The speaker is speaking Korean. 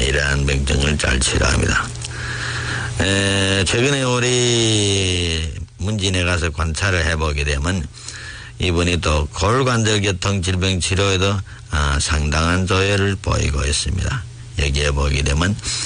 이러한 병증을 잘 치료합니다. 최근에 우리 문진에 가서 관찰을 해보게 되면 이분이 또 골관절계통 질병 치료에도 상당한 조회를 보이고 있습니다. 여기에 보게 되면